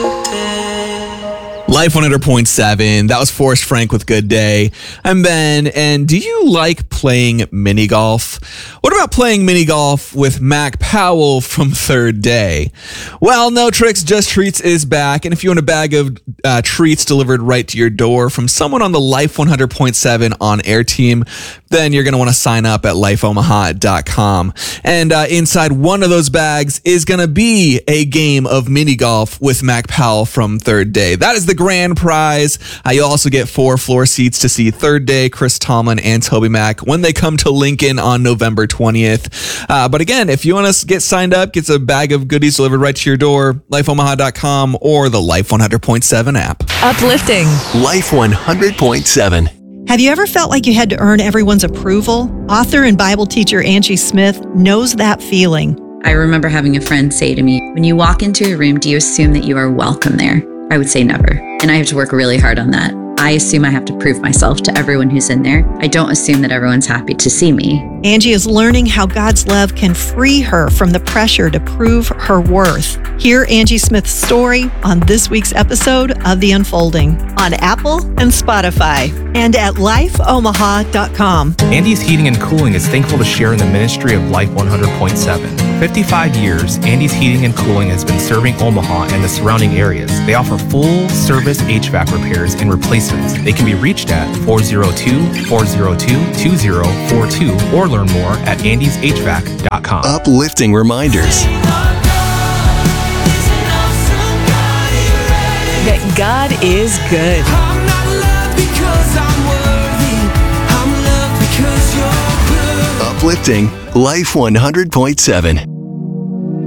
Life 100.7. That was Forrest Frank with Good Day. I'm Ben, and do you like playing mini golf? What about playing mini golf with Mac Powell from Third Day? Well, No Tricks, Just Treats is back, and if you want a bag of treats delivered right to your door from someone on the Life 100.7 on-air team, then you're going to want to sign up at lifeomaha.com. And inside one of those bags is going to be a game of mini golf with Mac Powell from Third Day. That is the grand prize. You'll also get 4 floor seats to see Third Day, Chris Tomlin, and Toby Mac when they come to Lincoln on November 20th. But again, if you want to get signed up, get a bag of goodies delivered right to your door, lifeomaha.com or the Life 100.7 app. Uplifting. Life 100.7. Have you ever felt like you had to earn everyone's approval? Author and Bible teacher Angie Smith knows that feeling. I remember having a friend say to me, when you walk into a room, do you assume that you are welcome there? I would say never. And I have to work really hard on that. I assume I have to prove myself to everyone who's in there. I don't assume that everyone's happy to see me. Angie is learning how God's love can free her from the pressure to prove her worth. Hear Angie Smith's story on this week's episode of The Unfolding on Apple and Spotify and at lifeomaha.com. Andy's Heating and Cooling is thankful to share in the ministry of Life 100.7. 55 years, Andy's Heating and Cooling has been serving Omaha and the surrounding areas. They offer full-service HVAC repairs and replacements. They can be reached at 402-402-2042 or learn more at andyshvac.com. Uplifting reminders. That God is good. I'm not loved because I'm worthy. I'm loved because you're good. Uplifting Life 100.7.